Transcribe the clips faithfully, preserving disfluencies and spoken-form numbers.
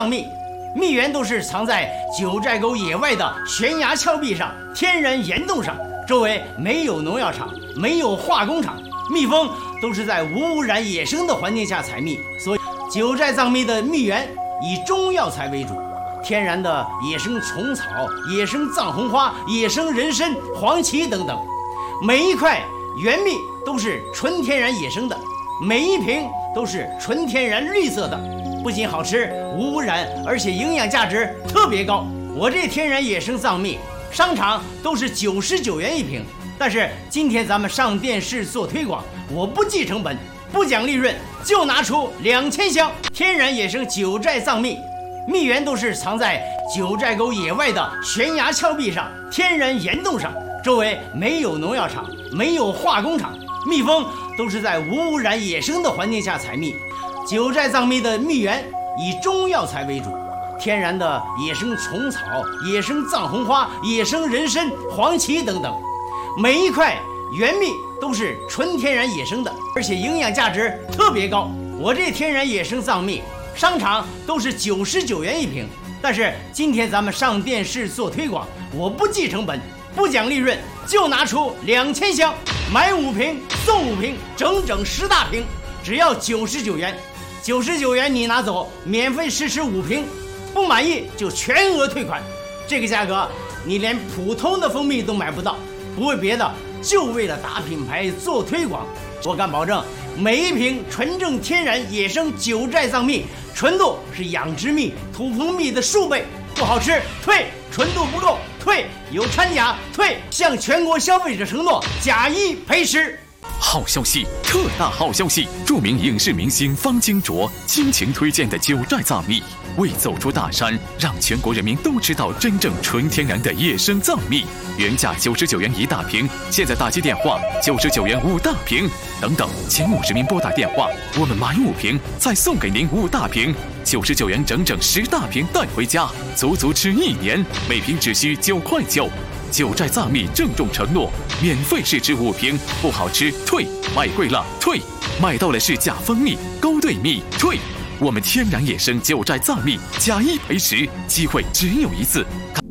蜜，蜜源都是藏在九寨沟野外的悬崖峭壁上、天然岩洞上，周围没有农药厂，没有化工厂，蜜蜂都是在无污染、野生的环境下采蜜，所以九寨藏蜜的蜜源以中药材为主，天然的野生虫草、野生藏红花、野生人参、黄芪等等，每一块原蜜都是纯天然野生的，每一瓶都是纯天然绿色的，不仅好吃无污染，而且营养价值特别高。我这天然野生藏蜜，商场都是九十九元一瓶，但是今天咱们上电视做推广，我不计成本，不讲利润，就拿出两千箱天然野生九寨藏蜜，蜜源都是藏在九寨沟野外的悬崖峭壁上、天然岩洞上，周围没有农药厂，没有化工厂，蜜蜂都是在无污染、野生的环境下采蜜。九寨藏蜜的蜜源以中药材为主，天然的野生虫草、野生藏红花、野生人参、黄芪等等，每一块原蜜都是纯天然野生的，而且营养价值特别高。我这天然野生藏蜜，商场都是九十九元一瓶，但是今天咱们上电视做推广，我不计成本，不讲利润，就拿出两千箱，买五瓶送五瓶，整整十大瓶，只要九十九元。九十九元你拿走，免费试吃五瓶，不满意就全额退款。这个价格你连普通的蜂蜜都买不到，不为别的，就为了打品牌做推广。我敢保证，每一瓶纯正天然野生九寨藏蜜，纯度是养殖蜜、土蜂蜜的数倍，不好吃退，纯度不够退，有掺假退，向全国消费者承诺假一赔十。 好消息，特大好消息！著名影视明星方金卓倾情推荐的九寨藏蜜，为走出大山，让全国人民都知道真正纯天然的野生藏蜜。原价九十九元一大瓶，现在打击电话九十九元五大瓶，等等，前五十名拨打电话，我们买五瓶再送给您五大瓶，九十九元整整十大瓶带回家，足足吃一年，每瓶只需九块九。九寨藏蜜郑重承诺，免费试吃五瓶，不好吃退，买贵了退，买到了是假蜂蜜、勾兑蜜退。我们天然野生九寨藏蜜，假一赔十，机会只有一次。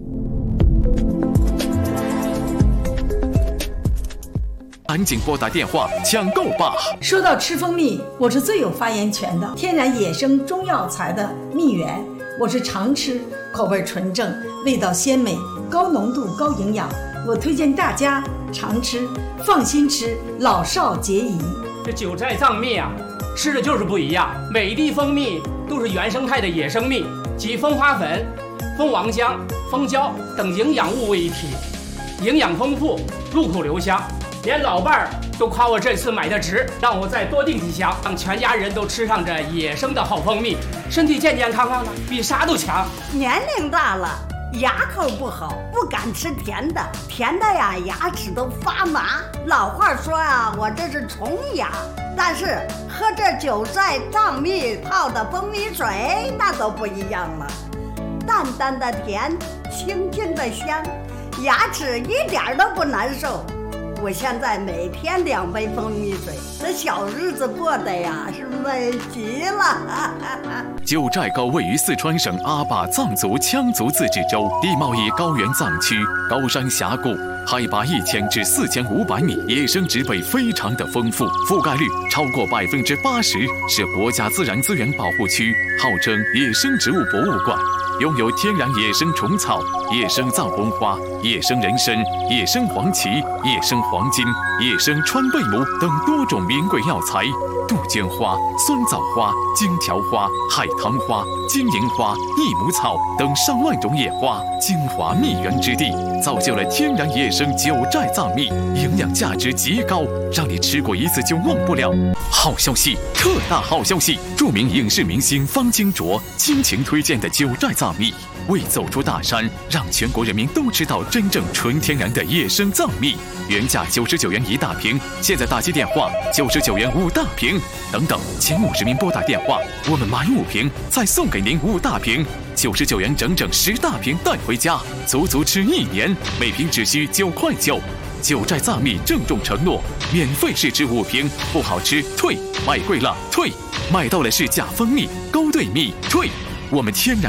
赶紧拨打电话抢购吧！ 说到吃蜂蜜，我是最有发言权的。天然野生中药材的蜜源，我是常吃，口味纯正，味道鲜美，高浓度高营养，我推荐大家常吃，放心吃，老少皆宜。 这九寨藏蜜啊，吃的就是不一样，每一滴蜂蜜都是原生态的野生蜜，集蜂花粉、蜂王浆、蜂胶等营养物为一体，营养丰富，入口留香。连老伴儿都夸我这次买的值，让我再多订几箱，让全家人都吃上这野生的好蜂蜜，身体健健康康的，比啥都强。 年龄大了，牙口不好，不敢吃甜的，甜的呀，牙齿都发麻。老话说啊，我这是虫牙，但是喝这九寨藏蜜泡的蜂蜜水，那都不一样了，淡淡的甜，清清的香，牙齿一点都不难受。我现在每天两杯蜂蜜水，这小日子过得呀是美极了。 九寨沟位于四川省阿坝藏族羌族自治州，地貌以高原藏区，高山峡谷，海拔一千至四千五百米，野生植被非常的丰富，覆盖率超过百分之八十，是国家自然资源保护区，号称野生植物博物馆。拥有天然野生虫草、野生藏红花、野生人参、野生黄芪、野生黄金、野生川贝母等多种名贵药材，杜鹃花、酸枣花、荆条花、海棠花、金银花、益母草等上万种野花，精华蜜源之地，造就了天然野生九寨藏蜜，营养价值极高，让你吃过一次就忘不了。好消息，特大好消息！著名影视明星方金卓倾情推荐的九寨藏蜜，为走出大山，让全国人民都知道真正纯天然的野生藏蜜。原价九十九元一大瓶，现在打击电话九十九元五大瓶，等等，前五十名拨打电话，我们买五瓶再送给您五大瓶，九十九元整整十大瓶带回家，足足吃一年，每瓶只需九块九。九寨藏蜜郑重承诺，免费试吃五瓶，不好吃退，买贵了退，买到了是假蜂蜜、勾兑蜜退。 我们天然